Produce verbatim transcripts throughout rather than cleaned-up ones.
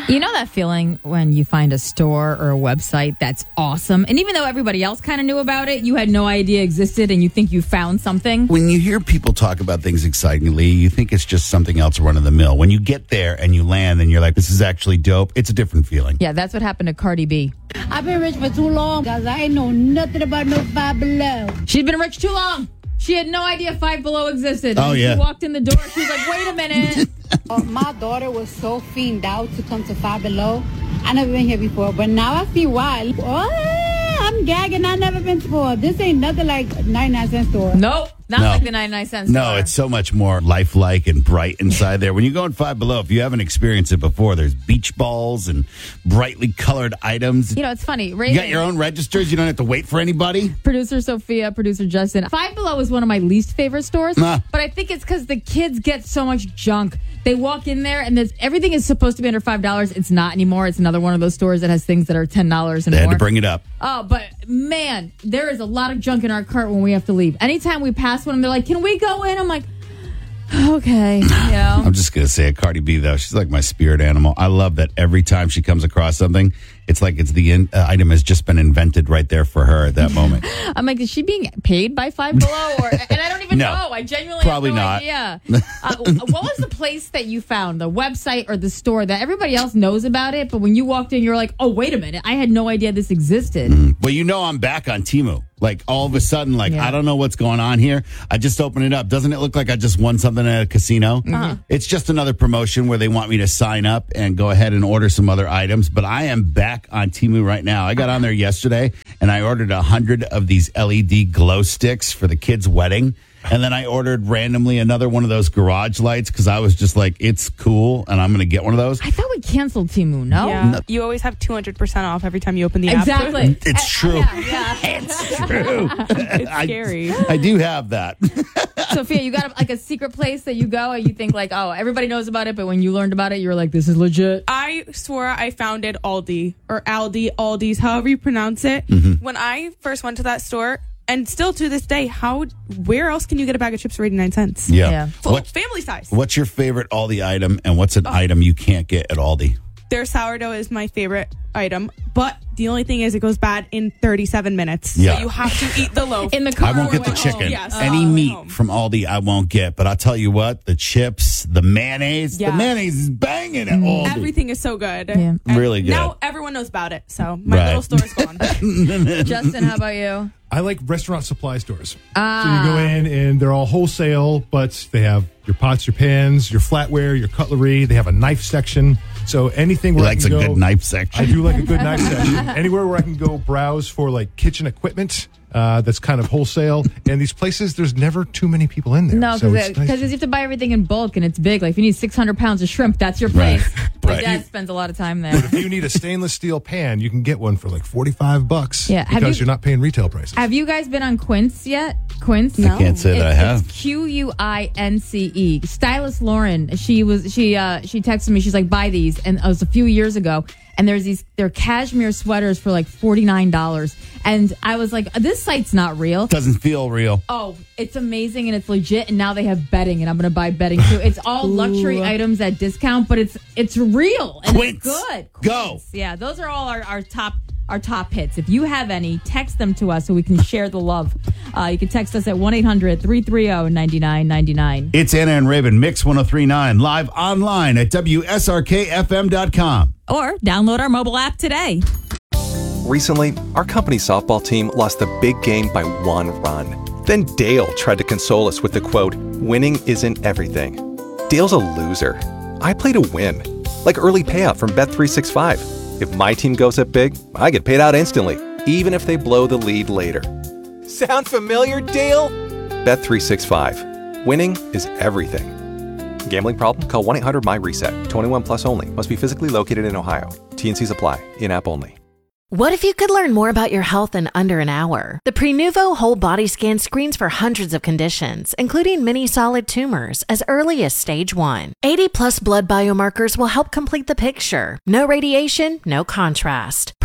You know that feeling when you find a store or a website that's awesome, and even though everybody else kind of knew about it, you had no idea existed, and you think you found something? When you hear people talk about things excitingly, you think it's just something else run of the mill. When you get there and you land and you're like, this is actually dope, it's a different feeling. Yeah, that's what happened to Cardi B. I've been rich for too long because I ain't know nothing about no Five Below. She'd been rich too long. She had no idea Five Below existed. Oh, and yeah. She walked in the door. She was like, wait a minute. Uh, my daughter was so fiend out to come to Five Below. I never been here before, but now I see why. Oh, I'm gagging. I never been before. This ain't nothing like ninety-nine cent store. Nope. Not No. like the ninety-nine cents No, store. it's so much more lifelike and bright inside there. When you go in Five Below, if you haven't experienced it before, there's beach balls and brightly colored items. You know, it's funny. You Raven, got your own registers. You don't have to wait for anybody. producer Sophia, producer Justin. Five Below is one of my least favorite stores, Nah. but I think it's because the kids get so much junk. They walk in there and there's, everything is supposed to be under five dollars. It's not anymore. It's another one of those stores that has things that are ten dollars and They more. had to bring it up. Oh, but man, there is a lot of junk in our cart when we have to leave. Anytime we pass one, they're like, can we go in? I'm like, okay. You know? I'm just going to say it. Cardi B, though, she's like my spirit animal. I love that every time she comes across something, it's like it's the in, uh, item has just been invented right there for her at that moment. I'm like, is she being paid by Five Below? Or, and I don't even No. know. I genuinely Probably have no not. idea. Uh, what was the place that you found, the website or the store that everybody else knows about it, but when you walked in, you're like, oh, wait a minute. I had no idea this existed. Well, you know I'm back on Temu. Like, all of a sudden, like, Yeah. I don't know what's going on here. I just opened it up. Doesn't it look like I just won something at a casino? Uh-huh. It's just another promotion where they want me to sign up and go ahead and order some other items. But I am back on Temu right now. I got on there yesterday, and I ordered a hundred of these L E D glow sticks for the kid's wedding. And then I ordered randomly another one of those garage lights because I was just like, it's cool, and I'm going to get one of those. I thought we canceled Temu, no? Yeah. You always have two hundred percent off every time you open the app. Exactly. It's Uh, true. yeah, yeah. It's true. It's I- scary. I do have that. Sophia, you got a, like a secret place that you go and you think like, oh, everybody knows about it, but when you learned about it, you were like, this is legit. I swore I founded Aldi or Aldi, Aldi's, however you pronounce it. Mm-hmm. When I first went to that store, and still to this day, how where else can you get a bag of chips for eighty-nine cents? Yeah. Yeah. Full What- family size. What's your favorite Aldi item, and what's an item you can't get at Aldi? Their sourdough is my favorite item, but the only thing is it goes bad in thirty-seven minutes. Yeah. So you have to eat the loaf. In the car. I won't get the when we're home. chicken. Yes. Any Oh, meat home. from Aldi, I won't get. But I'll tell you what, the chips, the mayonnaise, Yeah. the mayonnaise is banging at Aldi. Everything is so good. Yeah. And Really good. Now everyone knows about it. So my Right. little store is gone. Justin, how about you? I like restaurant supply stores. Ah. So you go in and they're all wholesale, but they have your pots, your pans, your flatware, your cutlery. They have a knife section. So anything He where likes I a can go, good knife section. I do like a good knife section. Anywhere where I can go browse for like kitchen equipment uh, that's kind of wholesale. And these places, there's never too many people in there. No, so because it's nice. you have to buy everything in bulk and it's big. Like if you need six hundred pounds of shrimp, that's your place. Right. My Right. dad spends a lot of time there. If you need a stainless steel pan, you can get one for like forty-five bucks. Yeah, have because you- you, are not paying retail prices. Have you guys been on Quince yet? Quince? No. Can't say that I It's- have. It's Q U I N C E. Stylist Lauren, she was she uh she texted me. She's like, buy these, and it was a few years ago. And there's these they're cashmere sweaters for like forty nine dollars, and I was like, this site's not real. Doesn't feel real. Oh, it's amazing and it's legit. And now they have bedding, and I'm gonna buy bedding too. It's all luxury items at discount, but it's it's real and Quince. it's good. Go. Quince. Yeah, those are all our, our top. Our top hits. If you have any, text them to us so we can share the love. Uh, you can text us at one eight hundred three three zero nine nine nine nine. It's Anna and Raven, Mix ten thirty-nine, live online at W S R K F M dot com. Or download our mobile app today. Recently, our company softball team lost the big game by one run. Then Dale tried to console us with the quote, winning isn't everything. Dale's a loser. I play to win. Like early payout from Bet three sixty-five. If my team goes up big, I get paid out instantly, even if they blow the lead later. Sound familiar, Dale? Bet three sixty-five. Winning is everything. Gambling problem? Call one eight hundred M Y reset. twenty-one plus only. Must be physically located in Ohio. T and Cs apply. In-app only. What if you could learn more about your health in under an hour? The Prenuvo Whole Body Scan screens for hundreds of conditions, including many solid tumors, as early as stage one. eighty plus blood biomarkers will help complete the picture. No radiation, no contrast.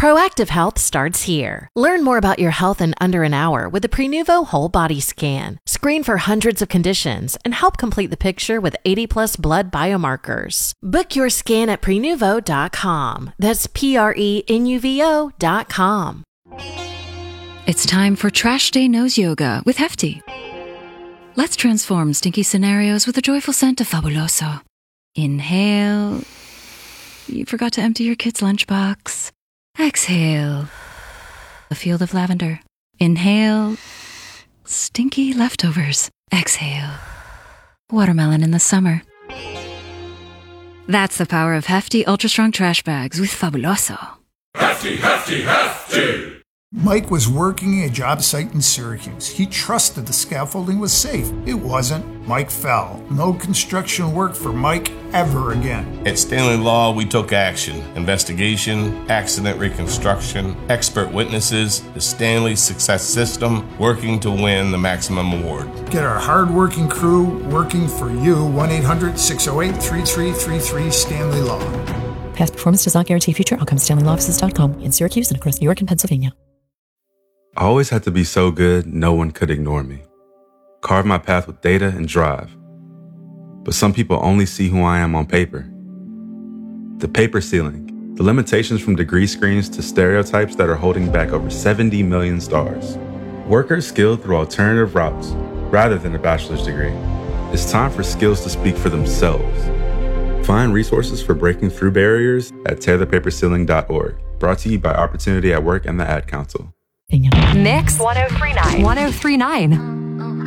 Proactive Health starts here. Learn more about your health in under an hour with the Prenuvo Whole Body Scan. Screen for hundreds of conditions and help complete the picture with eighty plus blood biomarkers. Book your scan at prenuvo dot com. That's P R E N U V O dot com. It's time for Trash Day Nose Yoga with Hefty. Let's transform stinky scenarios with a joyful scent of Fabuloso. Inhale. You forgot to empty your kid's lunchbox. Exhale. A field of lavender. Inhale. Stinky leftovers. Exhale. Watermelon in the summer. That's the power of Hefty Ultra Strong Trash Bags with Fabuloso. Hefty, hefty, hefty! Mike was working a job site in Syracuse. He trusted the scaffolding was safe. It wasn't. Mike fell. No construction work for Mike ever again. At Stanley Law, we took action. Investigation, accident reconstruction, expert witnesses, the Stanley Success System, working to win the maximum award. Get our hard-working crew working for you. one eight hundred six oh eight three three three three Stanley Law. Past performance does not guarantee future outcomes. Stanley Law Offices dot com in Syracuse and across New York and Pennsylvania. I always had to be so good, no one could ignore me. Carve my path with data and drive. But some people only see who I am on paper. The paper ceiling, the limitations from degree screens to stereotypes that are holding back over seventy million stars. Workers skilled through alternative routes, rather than a bachelor's degree. It's time for skills to speak for themselves. Find resources for breaking through barriers at tear the paper ceiling dot org. Brought to you by Opportunity at Work and the Ad Council. Mix one oh three point nine. one oh three point nine.